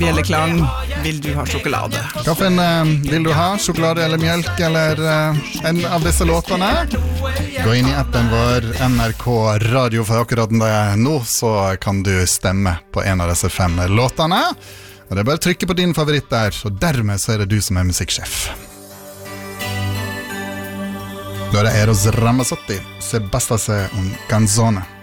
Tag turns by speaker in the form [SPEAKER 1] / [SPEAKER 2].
[SPEAKER 1] Bjelleklang, vil du ha sjokolade?
[SPEAKER 2] Kaffen, vil du ha sjokolade eller mjølk eller en av disse låtene? Gå inn i appen vår NRK Radio for akkurat nå, så kan du stemme på en av disse 5 låtene. Og det er bare å trykke på din favoritt der, og dermed så er det du som er musikksjef. Da er det Eros Ramazzotti, Se bastase un canzone.